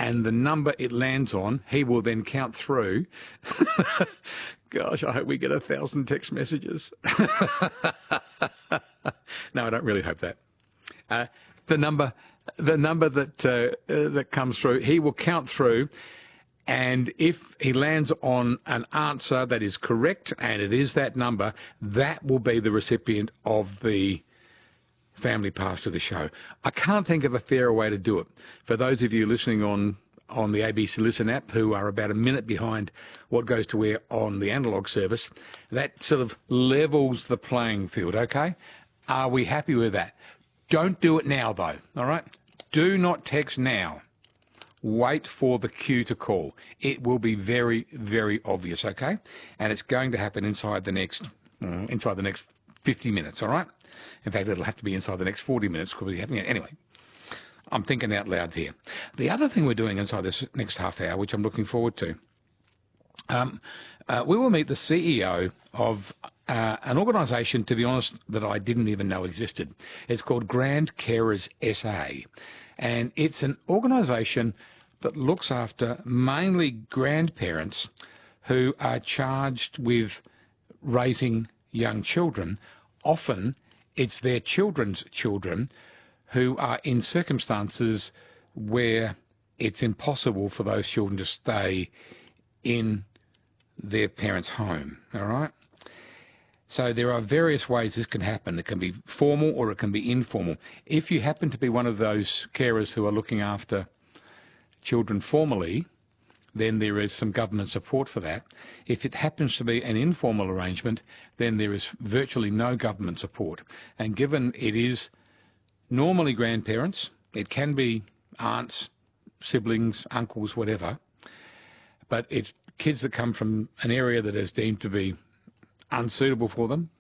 and the number it lands on, he will then count through. Gosh, I hope we get 1,000 text messages. No, I don't really hope that. The number that comes through, he will count through, and if he lands on an answer that is correct, and it is that number, that will be the recipient of the family pass to the show. I can't think of a fairer way to do it. For those of you listening on the ABC Listen app who are about a minute behind what goes to air on the analogue service, that sort of levels the playing field, okay? Are we happy with that? Don't do it now, though, all right? Do not text now. Wait for the cue to call. It will be very, very obvious, okay? And it's going to happen inside the next 50 minutes, all right? In fact, it'll have to be inside the next 40 minutes because we're having it. Anyway, I'm thinking out loud here. The other thing we're doing inside this next half hour, which I'm looking forward to, we will meet the CEO of an organisation, to be honest, that I didn't even know existed. It's called Grand Carers SA. And it's an organisation that looks after mainly grandparents who are charged with raising young children. Often it's their children's children who are in circumstances where it's impossible for those children to stay in their parents' home, all right? So there are various ways this can happen. It can be formal or it can be informal. If you happen to be one of those carers who are looking after children formally, then there is some government support for that. If it happens to be an informal arrangement, then there is virtually no government support. And given it is normally grandparents, it can be aunts, siblings, uncles, whatever, but it's kids that come from an area that is deemed to be unsuitable for them,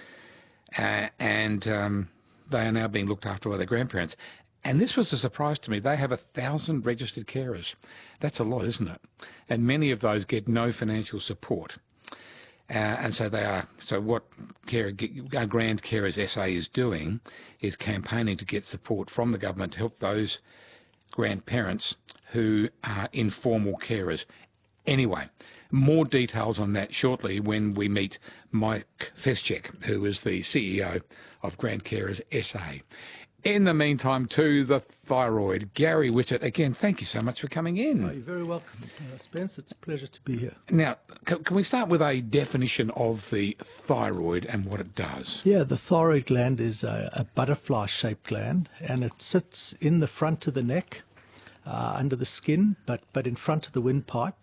and they are now being looked after by their grandparents. And this was a surprise to me. They have 1,000 registered carers. That's a lot, isn't it? And many of those get no financial support. And so they are. So what Grand Carers SA is doing is campaigning to get support from the government to help those grandparents who are informal carers. Anyway, more details on that shortly when we meet Mike Feschek, who is the CEO of Grand Carers SA. In the meantime, to the thyroid, Gary Whitted. Again, thank you so much for coming in. Oh, you're very welcome, Spence. It's a pleasure to be here. Now, can we start with a definition of the thyroid and what it does? Yeah, the thyroid gland is a butterfly-shaped gland, and it sits in the front of the neck, under the skin, but in front of the windpipe.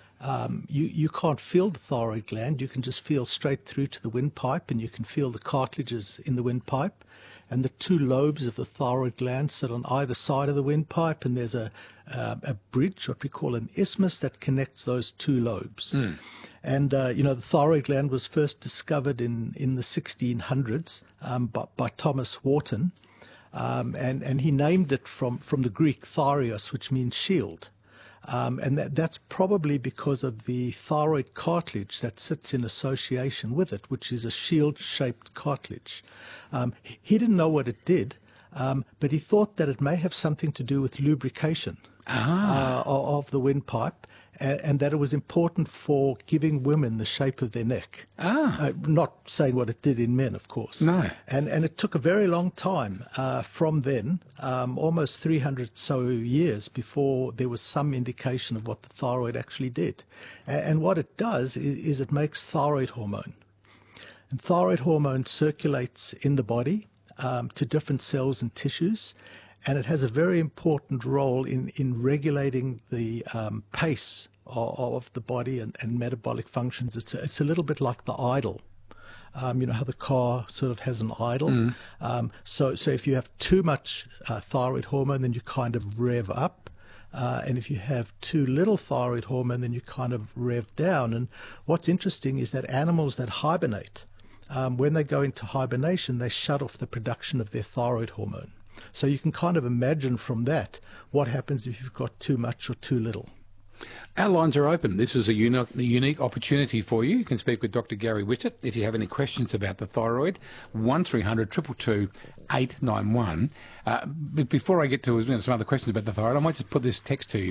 You can't feel the thyroid gland. You can just feel straight through to the windpipe, and you can feel the cartilages in the windpipe. And the two lobes of the thyroid gland sit on either side of the windpipe, and there's a bridge, what we call an isthmus, that connects those two lobes. And, the thyroid gland was first discovered in the 1600s by Thomas Wharton, and he named it from the Greek thyreos, which means shield. And that's probably because of the thyroid cartilage that sits in association with it, which is a shield-shaped cartilage. He didn't know what it did, but he thought that it may have something to do with lubrication of the windpipe, and that it was important for giving women the shape of their neck. Not saying what it did in men, of course. No. And it took a very long time from then, almost 300 so years before there was some indication of what the thyroid actually did. And what it does is it makes thyroid hormone. And thyroid hormone circulates in the body to different cells and tissues, and it has a very important role in regulating the pace of the body and metabolic functions. It's a little bit like the idle. You know how the car sort of has an idle. So if you have too much thyroid hormone, then you kind of rev up. And if you have too little thyroid hormone, then you kind of rev down. And what's interesting is that animals that hibernate, when they go into hibernation, they shut off the production of their thyroid hormone. So you can kind of imagine from that what happens if you've got too much or too little. Our lines are open. This is a unique opportunity for you. You can speak with Dr. Gary Whitted if you have any questions about the thyroid. 1300 222 891. Before I get to some other questions about the thyroid, I might just put this text to you.